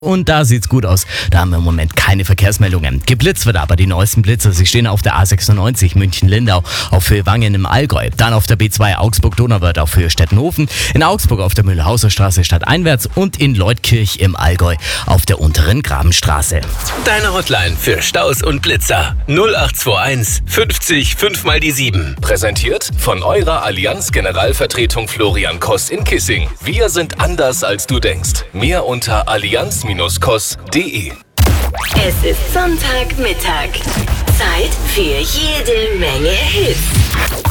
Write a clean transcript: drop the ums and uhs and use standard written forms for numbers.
Und da sieht's gut aus. Da haben wir im Moment keine Verkehrsmeldungen. Geblitzt wird aber die neuesten Blitze. Sie stehen auf der A96 München-Lindau auf Höhe Wangen im Allgäu. Dann auf der B2 Augsburg-Donauwörth auf Höhe Stettenhofen. In Augsburg auf der Mühlhauser Straße stadteinwärts und in Leutkirch im Allgäu auf der unteren Grabenstraße. Deine Hotline für Staus und Blitzer 0821 50 5 mal die 7. Präsentiert von eurer Allianz Generalvertretung Florian Koss in Kissing. Wir sind anders als du denkst. Mehr unter allianz-koss.de. Es ist Sonntagmittag. Zeit für jede Menge Hits.